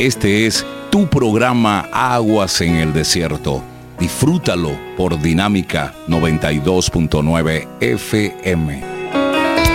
Este es tu programa Aguas en el Desierto. Disfrútalo por Dinámica 92.9 FM.